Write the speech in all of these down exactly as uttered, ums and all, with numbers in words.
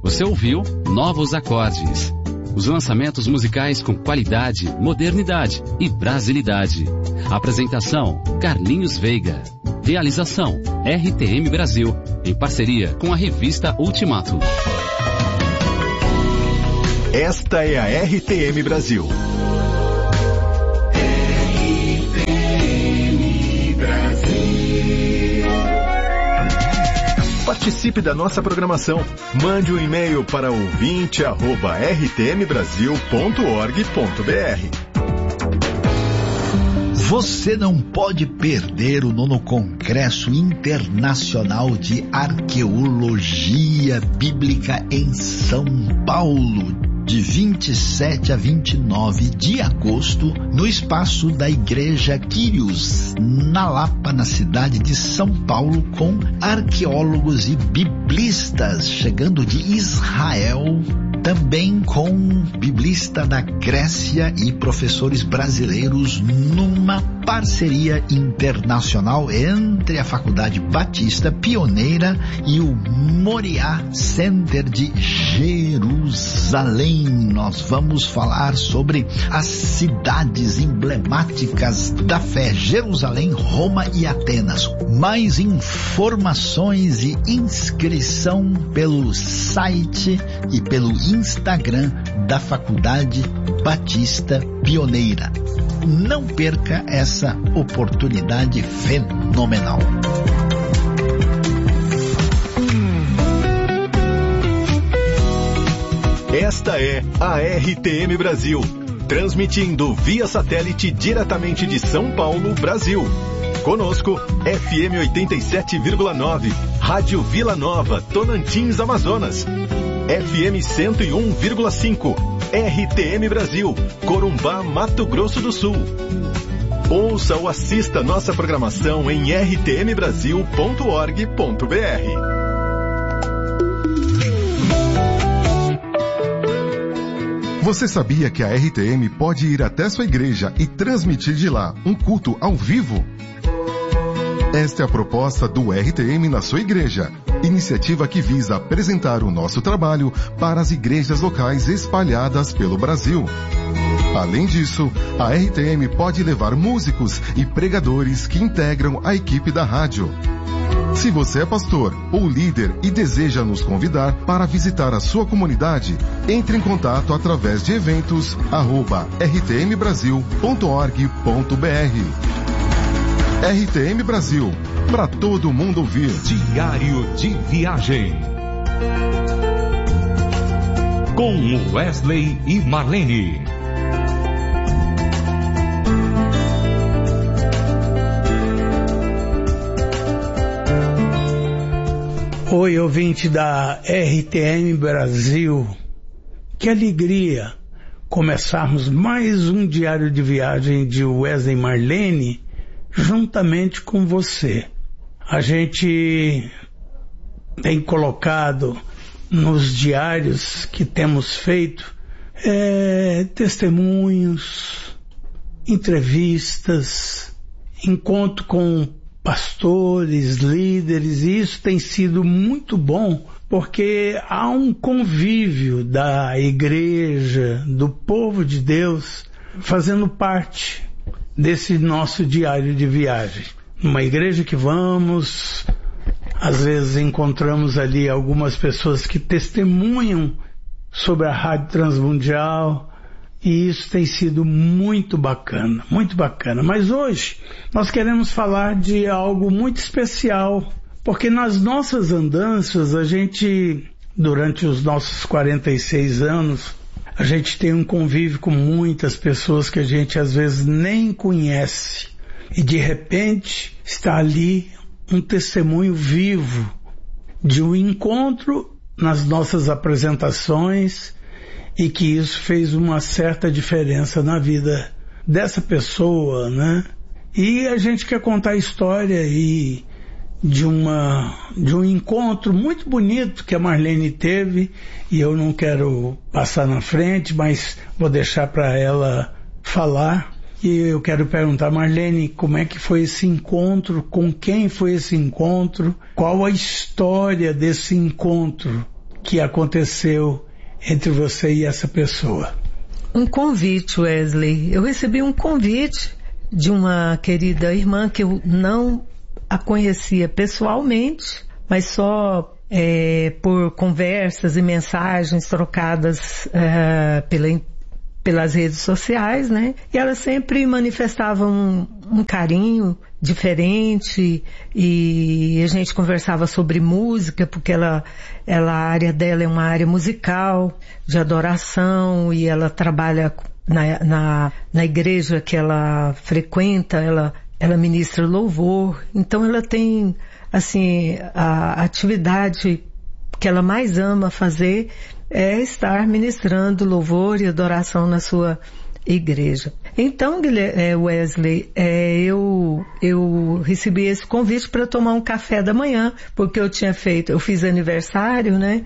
Você ouviu Novos Acordes. Os lançamentos musicais com qualidade, modernidade e brasilidade. Apresentação, Carlinhos Veiga. Realização, R T M Brasil, em parceria com a revista Ultimato. Esta é a R T M Brasil. R T M Brasil. Participe da nossa programação. Mande um e-mail para ouvinte arroba r t m brasil ponto org ponto b r. Você não pode perder o nono Congresso Internacional de Arqueologia Bíblica em São Paulo, de vinte e sete a vinte e nove de agosto, no espaço da Igreja Quírios, na Lapa, na cidade de São Paulo, com arqueólogos e biblistas chegando de Israel, também com biblista da Grécia e professores brasileiros, numa parceria internacional entre a Faculdade Batista Pioneira e o Moriá Center de Jerusalém. Nós vamos falar sobre as cidades emblemáticas da fé: Jerusalém, Roma e Atenas. Mais informações e inscrição pelo site e pelo Instagram da Faculdade Batista Pioneira. Não perca essa oportunidade fenomenal. Esta é a R T M Brasil, transmitindo via satélite diretamente de São Paulo, Brasil. Conosco, F M oitenta e sete vírgula nove, Rádio Vila Nova, Tocantins, Amazonas. F M cento e um vírgula cinco, R T M Brasil, Corumbá, Mato Grosso do Sul. Ouça ou assista nossa programação em r t m brasil ponto org ponto b r. Você sabia que a R T M pode ir até sua igreja e transmitir de lá um culto ao vivo? Esta é a proposta do R T M na sua igreja, iniciativa que visa apresentar o nosso trabalho para as igrejas locais espalhadas pelo Brasil. Além disso, a R T M pode levar músicos e pregadores que integram a equipe da rádio. Se você é pastor ou líder e deseja nos convidar para visitar a sua comunidade, entre em contato através de eventos arroba r t m brasil ponto org ponto b r. R T M Brasil, para todo mundo ouvir. Diário de Viagem, com Wesley e Marlene. Oi, ouvinte da R T M Brasil. Que alegria começarmos mais um diário de viagem de Wesley e Marlene juntamente com você. A gente tem colocado nos diários que temos feito é, testemunhos, entrevistas, encontro com pastores, líderes, e isso tem sido muito bom, porque há um convívio da igreja, do povo de Deus, fazendo parte desse nosso diário de viagem. Numa igreja que vamos, às vezes encontramos ali algumas pessoas que testemunham sobre a Rádio Transmundial, e isso tem sido muito bacana, muito bacana. Mas hoje nós queremos falar de algo muito especial, porque nas nossas andanças, a gente, durante os nossos quarenta e seis anos, a gente tem um convívio com muitas pessoas que a gente às vezes nem conhece. E de repente está ali um testemunho vivo de um encontro nas nossas apresentações, e que isso fez uma certa diferença na vida dessa pessoa, né? E a gente quer contar a história aí de uma, de um encontro muito bonito que a Marlene teve, e eu não quero passar na frente, mas vou deixar para ela falar. E eu quero perguntar, Marlene, como é que foi esse encontro, com quem foi esse encontro, qual a história desse encontro que aconteceu entre você e essa pessoa? Um convite, Wesley. Eu recebi um convite de uma querida irmã que eu não a conhecia pessoalmente, mas só é, por conversas e mensagens trocadas é, pela, pelas redes sociais, né? E ela sempre manifestava um, um carinho diferente e a gente conversava sobre música, porque ela, ela, a área dela é uma área musical, de adoração, e ela trabalha na, na, na igreja que ela frequenta, ela, ela ministra louvor, então ela tem, assim, a atividade que ela mais ama fazer é estar ministrando louvor e adoração na sua igreja. Então, Wesley, é, eu, eu recebi esse convite para tomar um café da manhã, porque eu tinha feito, eu fiz aniversário, né?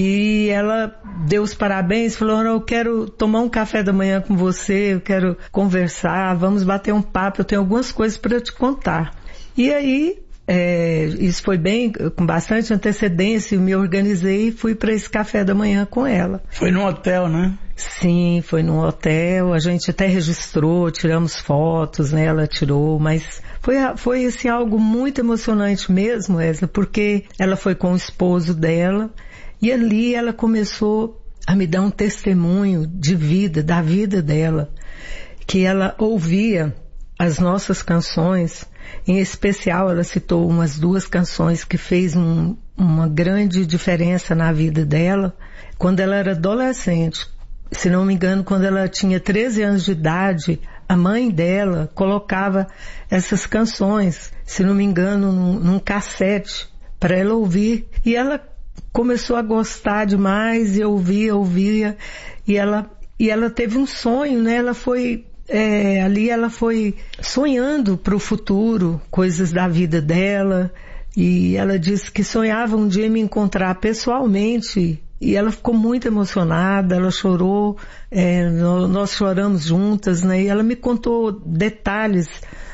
E ela deu os parabéns, falou, eu quero tomar um café da manhã com você, eu quero conversar, vamos bater um papo, eu tenho algumas coisas para te contar. E aí, É, isso foi bem, com bastante antecedência, eu me organizei e fui para esse café da manhã com ela. Foi num hotel, né? Sim, foi num hotel, a gente até registrou, tiramos fotos, né, ela tirou, mas foi, foi assim, algo muito emocionante mesmo, Wesley, porque ela foi com o esposo dela e ali ela começou a me dar um testemunho de vida, da vida dela, que ela ouvia as nossas canções. Em especial, ela citou umas duas canções que fez um, uma grande diferença na vida dela. Quando ela era adolescente, se não me engano, quando ela tinha treze anos de idade, a mãe dela colocava essas canções, se não me engano, num, num cassete para ela ouvir. E ela começou a gostar demais e ouvia, ouvia. E ela, e ela teve um sonho, né? Ela foi... É, ali ela foi sonhando para o futuro, coisas da vida dela, e ela disse que sonhava um dia me encontrar pessoalmente, e ela ficou muito emocionada, ela chorou, é, nós choramos juntas, né? E ela me contou detalhes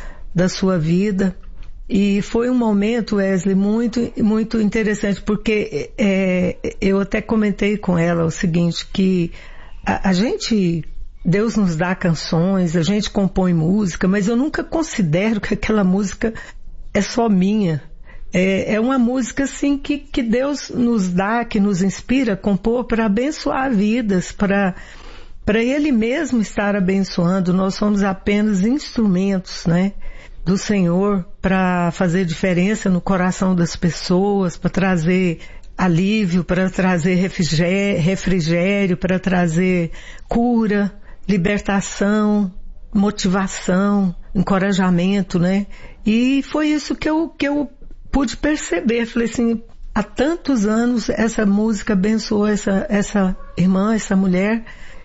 da sua vida, e foi um momento, Wesley, muito, muito interessante, porque é, eu até comentei com ela o seguinte, que a, a gente... Deus nos dá canções, a gente compõe música, mas eu nunca considero que aquela música é só minha. É, é uma música assim que, que Deus nos dá, que nos inspira a compor para abençoar vidas, para para Ele mesmo estar abençoando. Nós somos apenas instrumentos, né, do Senhor para fazer diferença no coração das pessoas, para trazer alívio, para trazer refrigério, refrigério para trazer cura, libertação, motivação, encorajamento, né? E foi isso que eu, que eu pude perceber. Falei assim, há tantos anos essa música abençoou essa, essa irmã, essa mulher,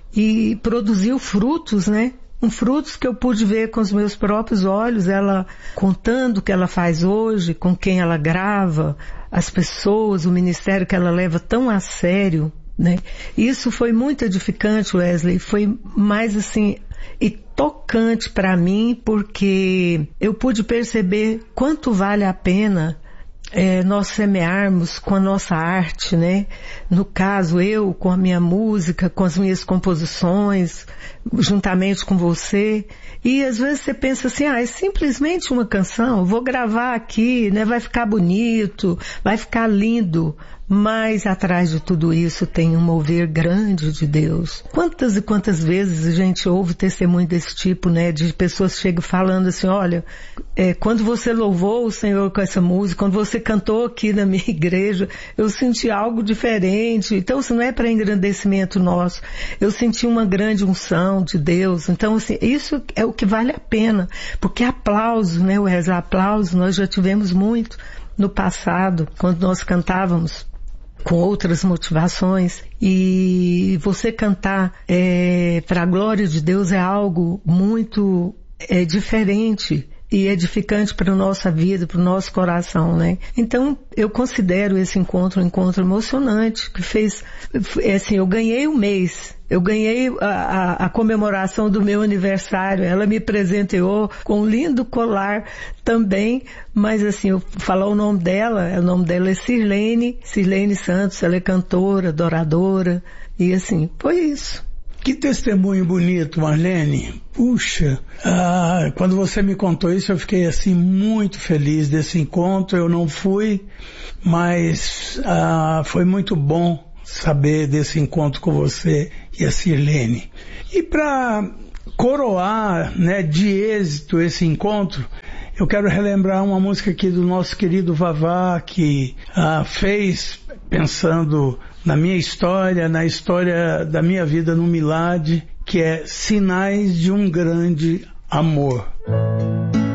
e produziu frutos, né? Um frutos que eu pude ver com os meus próprios olhos, ela contando o que ela faz hoje, com quem ela grava, as pessoas, o ministério que ela leva tão a sério, né? Isso foi muito edificante, Wesley, foi mais assim, e tocante para mim, porque eu pude perceber quanto vale a pena é, nós semearmos com a nossa arte, né? No caso, eu com a minha música, com as minhas composições, juntamente com você. E às vezes você pensa assim, ah, é simplesmente uma canção, vou gravar aqui, né? Vai ficar bonito, vai ficar lindo. Mas atrás de tudo isso tem um mover grande de Deus. Quantas e quantas vezes a gente ouve testemunho desse tipo, né? De pessoas que chegam falando assim, olha, é, quando você louvou o Senhor com essa música, quando você cantou aqui na minha igreja, eu senti algo diferente. Então, isso não é para engrandecimento nosso. Eu senti uma grande unção de Deus. Então, assim, isso é o que vale a pena. Porque aplauso, né, Wesley? Aplauso, nós já tivemos muito no passado, quando nós cantávamos com outras motivações, e você cantar é, para a glória de Deus é algo muito é, diferente. e edificante para a nossa vida, para o nosso coração, né? Então, eu considero esse encontro um encontro emocionante, que fez, assim, eu ganhei um mês, eu ganhei a, a, a comemoração do meu aniversário, ela me presenteou com um lindo colar também, mas assim, eu falar o nome dela, o nome dela é Sirlene, Sirlene Santos, ela é cantora, adoradora, e assim, foi isso. Que testemunho bonito, Marlene. Puxa, ah, quando você me contou isso, eu fiquei assim muito feliz desse encontro. Eu não fui, mas ah, foi muito bom saber desse encontro com você e a Sirlene. E para coroar, né, de êxito esse encontro, eu quero relembrar uma música aqui do nosso querido Vavá, que ah, fez pensando na minha história, na história da minha vida no Milad, que é Sinais de um Grande Amor.